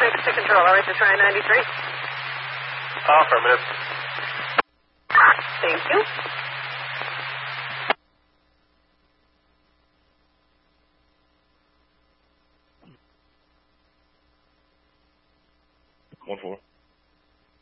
to control. All right, to try 93. Affirmative. Thank you. One four.